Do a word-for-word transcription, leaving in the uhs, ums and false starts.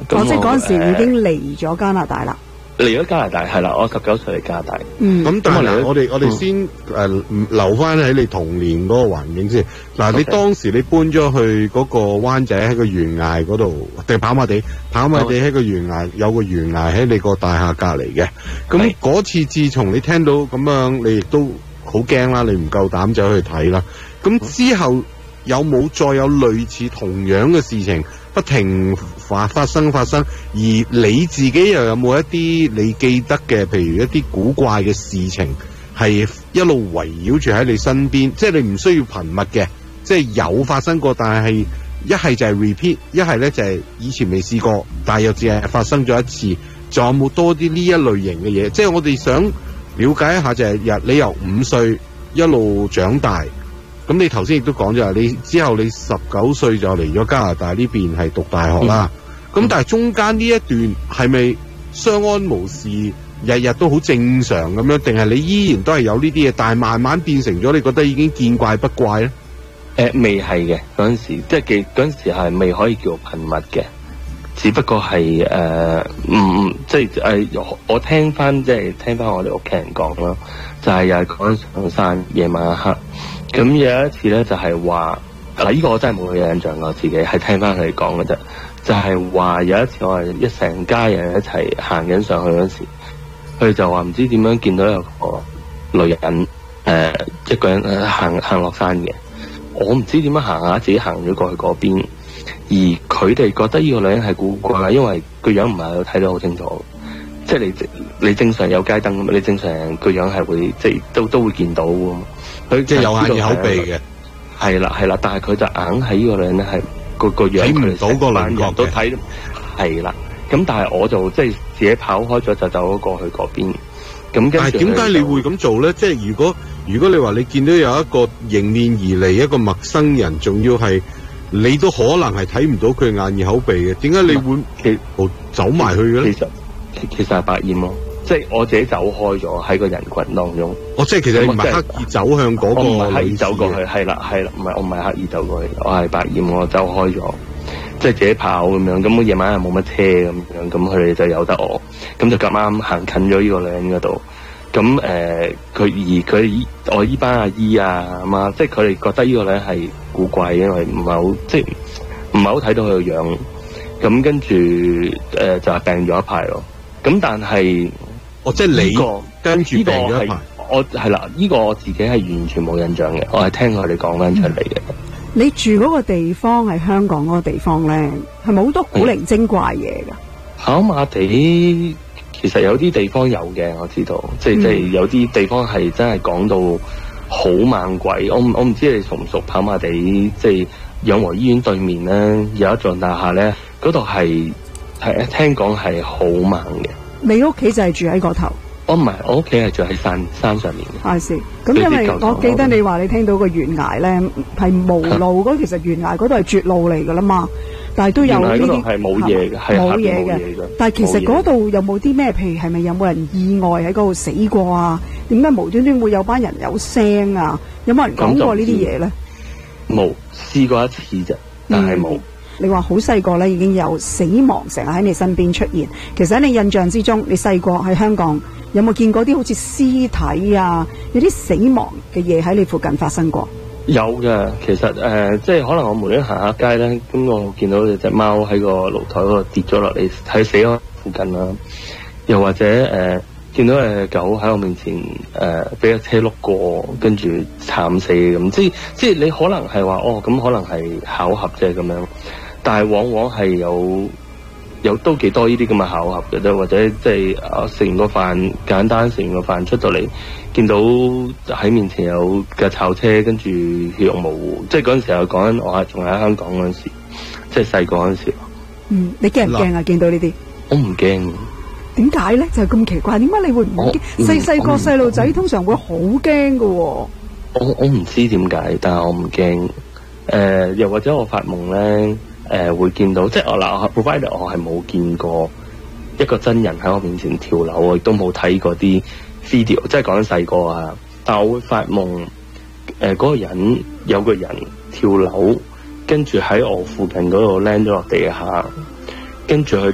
咁即係嗰陣時已經嚟咗加拿大啦。 嚟咗加拿大係啦，我十九歲嚟加拿大。 嗯， 咁但係嗱，我哋我哋嗯先誒、呃、留翻喺你童年嗰個環境先。嗱，你 Okay. 當時你搬咗去嗰個灣仔喺個懸崖嗰度，定跑馬地？跑馬地喺個懸崖，有個懸崖喺你個大廈隔離嘅。咁嗰次自從你聽到咁樣，你亦都好驚啦，你唔夠膽走去睇啦。咁之後有冇再有類似同樣嘅事情不停發發生發生？而你自己又有冇一啲你記得嘅，譬如一啲古怪嘅事情，係一路圍繞住喺你身邊，即係你唔需要頻密嘅，即係有發生過，但係一係就係 repeat， 一係咧就係以前未試過，但係又只係發生咗一次。仲有冇多啲呢一類型嘅嘢？即係我哋想了解一下，就係日你由五歲一路長大，咁你頭先亦都講咗，你之後你十九歲就嚟咗加拿大呢邊係讀大學啦。咁、嗯、但係中間呢一段係咪相安無事，日日都好正常咁樣，定係你依然都係有呢啲嘢，但係慢慢變成咗你覺得已經見怪不怪咧？ 誒、呃，未係嘅嗰陣時，即係記嗰陣時係未可以叫頻密嘅，只不過係誒，唔即係誒，我聽翻即係聽翻我哋屋企人講啦，就係又係講上山夜晚黑，咁有一次咧就係話嗱，呢個我真係冇嘅印象，我自己係聽翻佢哋講嘅啫，就係話有一次我係一成家人一齊行緊上去嗰時，佢哋就話唔知點樣見到有個女人誒、呃、一個人誒行行落山嘅。我唔知點樣行下，自己行咗過去嗰邊，而佢哋覺得呢個女人係古怪，因為個樣唔係睇得好清楚，即係你你正常有街燈咁，你正常人個樣係會即係都都會見到㗎嘛。佢即係有眼耳口鼻嘅， 係啦係啦，但係佢就硬係呢個女人咧係個個樣睇唔到個輪廓都睇，係啦。咁但係我就即係自己跑開咗，就走咗過去嗰邊。咁但係點解你會咁做咧？即係如果如果你話你見到有一個迎面而嚟一個陌生人，仲要係你都可能係睇唔到佢眼耳口鼻嘅，點解你會其走埋去嘅咧？ 其實其實係百厭咯，即係我自己走開咗喺個人群當中。 哦，即係其實你唔係刻意走向嗰個女士嘅， 我唔係刻意走過去，係啦係啦，唔係我唔係刻意走過去，我係百厭，我走開咗，即係自己跑咁樣。咁我夜晚又冇乜車咁樣，咁佢哋就由得我，咁就咁啱行近咗呢個女人嗰度。咁誒，佢、呃、而佢我依班阿姨啊咁啊，即係佢哋覺得呢個女人係古怪，因為唔係好即係唔係好睇到佢個樣。咁跟住誒、呃、就係病咗一排咯。咁但係哦，即係你、這個、跟住病咗一排。 我係啦，呢、這個我自己係完全冇印象嘅，我係聽佢哋講翻出嚟嘅、嗯。 你住嗰個地方係香港嗰個地方咧，係咪好多古靈精怪嘢㗎？ 跑馬地。其實有啲地方有嘅，我知道，即係即係有啲地方係真係講到好猛鬼。我唔我唔知你熟唔熟跑馬地，即係養和醫院對面咧有一座大廈咧，嗰度係係聽講係好猛嘅。 你屋企就係住喺嗰頭？ 我唔係，我屋企係住喺山山上面嘅。 係先，咁因為我記得你話你聽到個懸崖咧係無路嗰，其實懸崖嗰度係絕路嚟噶啦嘛。但係都有呢啲係冇嘢嘅，係冇嘢嘅。但係其實嗰度有冇啲咩？譬如係咪有冇人意外喺嗰度死過啊？點解無端端會有班人有聲啊？有冇人講過呢啲嘢咧？ 冇，試過一次啫，但係冇、嗯。 你話好細個咧，已經有死亡成日喺你身邊出現。其實喺你印象之中，你細個喺香港有冇見過啲好似屍體啊？有啲死亡嘅嘢喺你附近發生過？ 有嘅，其實誒、呃，即係可能我無端行下街咧，咁我見到有隻貓喺個露台嗰度跌咗落嚟，喺死咗附近啦。又或者誒、呃，見到誒狗喺我面前誒，俾、呃、架車碌過，跟住慘死咁。即係即係你可能係話哦，咁可能係巧合啫咁樣，但係往往係有有都幾多呢啲咁嘅巧合嘅啫，或者即係啊食完個飯，簡單食完個飯出到嚟。見到喺面前有架炒車，跟住血肉模糊，即係嗰陣時候講緊我係仲喺香港嗰陣時，即係細個嗰陣時。嗯，你驚唔驚啊？見到呢啲？我唔驚。點解咧？就係、是、咁奇怪，點解你會唔驚？細細個細路仔通常會好驚㗎喎。我我唔知點解，但係我唔驚。誒、呃，又或者我發夢咧，誒、呃、會見到，即係我嗱，provider 我係冇見過一個真人喺我面前跳樓，我亦都冇睇過啲video， 即係講緊細個啊，但我會發夢，誒、呃、嗰、那個人有個人跳樓，跟住喺我附近嗰度 land 咗落地下，跟住佢。